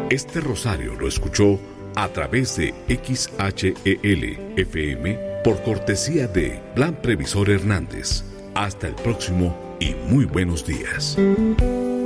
Este rosario lo escuchó a través de XHEL FM por cortesía de Plan Previsor Hernández. Hasta el próximo y muy buenos días.